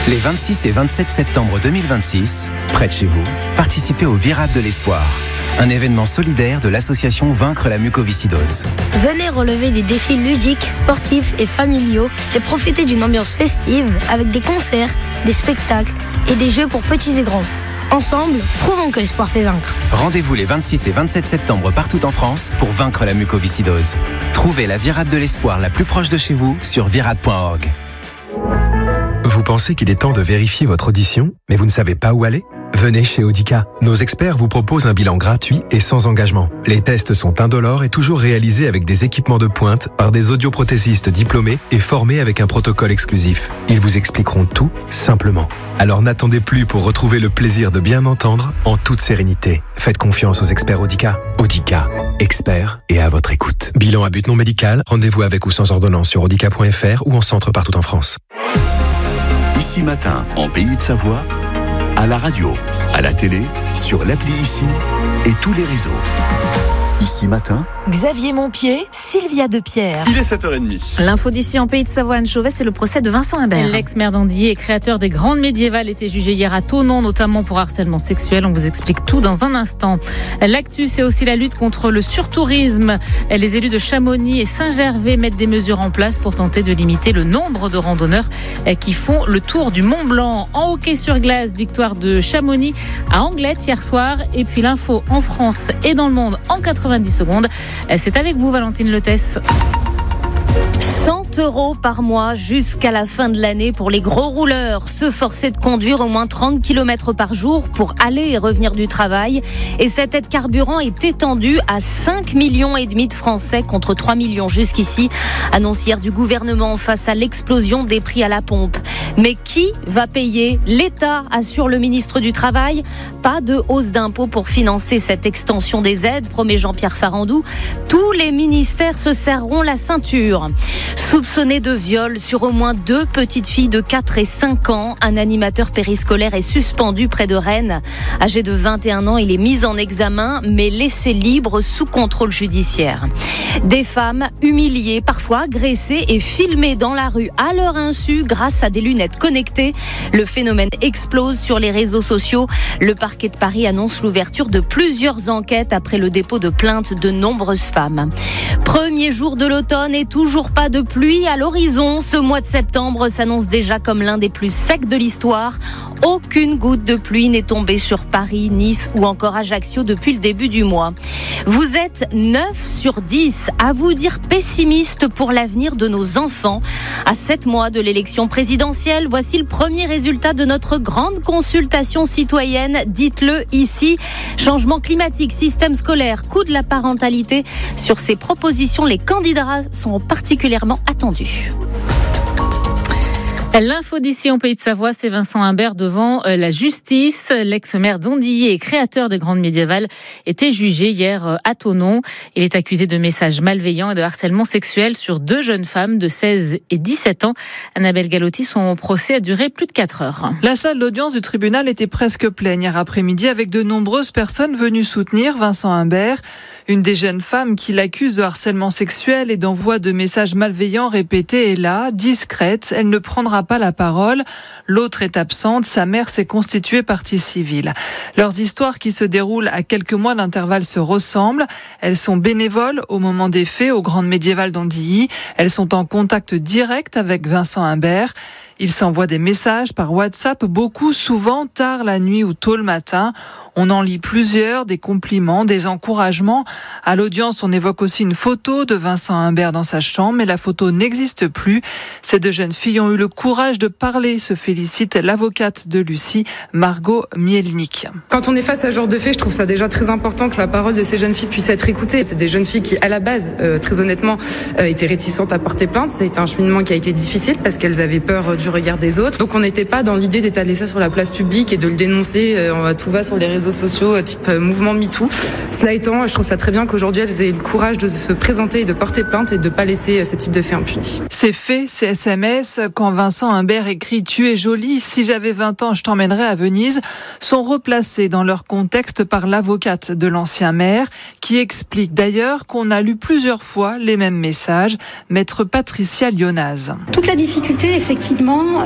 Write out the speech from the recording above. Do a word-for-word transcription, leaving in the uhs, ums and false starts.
Les vingt-six et vingt-sept septembre deux mille vingt-six, près de chez vous, participez au Virade de l'Espoir, un événement solidaire de l'association Vaincre la mucoviscidose. Venez relever des défis ludiques, sportifs et familiaux et profiter d'une ambiance festive avec des concerts, des spectacles et des jeux pour petits et grands. Ensemble, prouvons que l'espoir fait vaincre. Rendez-vous les vingt-six et vingt-sept septembre partout en France pour vaincre la mucoviscidose. Trouvez la Virade de l'Espoir la plus proche de chez vous sur virade point org. Vous pensez qu'il est temps de vérifier votre audition, mais vous ne savez pas où aller ? Venez chez Audica. Nos experts vous proposent un bilan gratuit et sans engagement. Les tests sont indolores et toujours réalisés avec des équipements de pointe par des audioprothésistes diplômés et formés avec un protocole exclusif. Ils vous expliqueront tout simplement. Alors n'attendez plus pour retrouver le plaisir de bien entendre en toute sérénité. Faites confiance aux experts Audica. Audica, experts et à votre écoute. Bilan à but non médical, rendez-vous avec ou sans ordonnance sur audica point f r ou en centre partout en France. Ici Matin, en Pays de Savoie, à la radio, à la télé, sur l'appli Ici et tous les réseaux. Ici Matin, Xavier Montpied, Sylvia Depierre. Il est sept heures trente. L'info d'ici en Pays de Savoie, Anne Chauvet, c'est le procès de Vincent Humbert. L'ex-maire d'Andilly et créateur des Grandes Médiévales était jugé hier à Thonon, notamment pour harcèlement sexuel. On vous explique tout dans un instant. L'actu, c'est aussi la lutte contre le surtourisme. Les élus de Chamonix et Saint-Gervais mettent des mesures en place pour tenter de limiter le nombre de randonneurs qui font le tour du Mont Blanc. En hockey sur glace, victoire de Chamonix à Anglet hier soir. Et puis l'info en France et dans le monde en quatre-vingt-dix secondes. C'est avec vous, Valentine Letès. cent euros par mois jusqu'à la fin de l'année pour les gros rouleurs. Se forcer de conduire au moins trente kilomètres par jour pour aller et revenir du travail. Et cette aide carburant est étendue à cinq millions et demi de Français contre trois millions jusqu'ici. Annonce hier du gouvernement face à l'explosion des prix à la pompe. Mais qui va payer ? L'État, assure le ministre du Travail. Pas de hausse d'impôts pour financer cette extension des aides, promet Jean-Pierre Farandou. Tous les ministères se serreront la ceinture. Soupçonné de viol sur au moins deux petites filles de quatre et cinq ans, un animateur périscolaire est suspendu près de Rennes. Âgé de vingt et un ans, il est mis en examen, mais laissé libre sous contrôle judiciaire. Des femmes humiliées, parfois agressées et filmées dans la rue à leur insu grâce à des lunettes connectées. Le phénomène explose sur les réseaux sociaux. Le parquet de Paris annonce l'ouverture de plusieurs enquêtes après le dépôt de plaintes de nombreuses femmes. Premier jour de l'automne et toujours pas de pluie à l'horizon. Ce mois de septembre s'annonce déjà comme l'un des plus secs de l'histoire. Aucune goutte de pluie n'est tombée sur Paris, Nice ou encore Ajaccio depuis le début du mois. Vous êtes neuf sur dix à vous dire pessimiste pour l'avenir de nos enfants. À sept mois de l'élection présidentielle, voici le premier résultat de notre grande consultation citoyenne. Dites-le ici. Changement climatique, système scolaire, coût de la parentalité. Sur ces propositions, les candidats sont particulièrement attendus. L'info d'ici en Pays de Savoie, c'est Vincent Humbert devant la justice. L'ex-maire d'Andilly et créateur des Grandes Médiévales était jugé hier à Thonon. Il est accusé de messages malveillants et de harcèlement sexuel sur deux jeunes femmes de seize et dix-sept ans. Annabelle Galotti, son procès a duré plus de quatre heures. La salle d'audience du tribunal était presque pleine hier après-midi avec de nombreuses personnes venues soutenir Vincent Humbert. Une des jeunes femmes qui l'accuse de harcèlement sexuel et d'envoi de messages malveillants répétés est là, discrète. Elle ne prendra pas la parole. L'autre est absente. Sa mère s'est constituée partie civile. Leurs histoires qui se déroulent à quelques mois d'intervalle se ressemblent. Elles sont bénévoles au moment des faits aux Grandes Médiévales d'Andilly. Elles sont en contact direct avec Vincent Humbert. Il s'envoie des messages par WhatsApp, beaucoup, souvent, tard la nuit ou tôt le matin. On en lit plusieurs, des compliments, des encouragements. À l'audience, on évoque aussi une photo de Vincent Humbert dans sa chambre, mais la photo n'existe plus. Ces deux jeunes filles ont eu le courage de parler, se félicite l'avocate de Lucie, Margot Mielnik. Quand on est face à ce genre de fait, je trouve ça déjà très important que la parole de ces jeunes filles puisse être écoutée. C'est des jeunes filles qui, à la base, euh, très honnêtement, euh, étaient réticentes à porter plainte. Ça a été un cheminement qui a été difficile parce qu'elles avaient peur du regard des autres. Donc on n'était pas dans l'idée d'étaler ça sur la place publique et de le dénoncer euh, tout va sur les réseaux sociaux type euh, mouvement MeToo. Cela étant, je trouve ça très bien qu'aujourd'hui elles aient le courage de se présenter et de porter plainte et de ne pas laisser euh, ce type de fait impuni. Ces faits, ces S M S, quand Vincent Humbert écrit « Tu es jolie, si j'avais vingt ans, je t'emmènerais à Venise », sont replacés dans leur contexte par l'avocate de l'ancien maire qui explique d'ailleurs qu'on a lu plusieurs fois les mêmes messages, maître Patricia Lyonaz. Toute la difficulté, effectivement,